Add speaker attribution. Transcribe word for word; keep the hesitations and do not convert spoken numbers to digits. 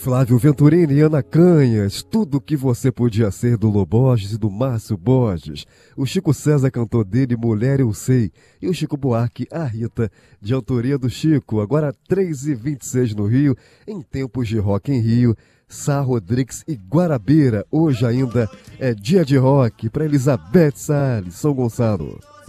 Speaker 1: Flávio Venturini e Ana Canhas, tudo o que você podia ser do Lô Borges e do Márcio Borges. O Chico César cantou dele Mulher Eu Sei e o Chico Buarque A Rita, de autoria do Chico. Agora três e vinte e seis no Rio, em tempos de Rock em Rio, Sá Rodrigues e Guarabira. Hoje ainda é dia de rock para Elizabeth Salles, São Gonçalo.